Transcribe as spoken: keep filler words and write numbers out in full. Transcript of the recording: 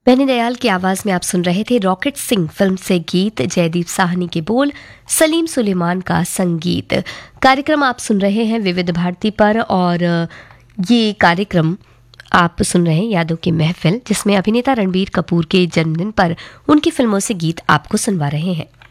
बेनी दयाल की आवाज में आप सुन रहे थे रॉकेट सिंह फिल्म से गीत, जयदीप साहनी के बोल, सलीम सुलेमान का संगीत। कार्यक्रम आप सुन रहे हैं विविध भारती पर और ये कार्यक्रम आप सुन रहे हैं यादों की महफिल, जिसमें अभिनेता रणबीर कपूर के जन्मदिन पर उनकी फिल्मों से गीत आपको सुनवा रहे हैं।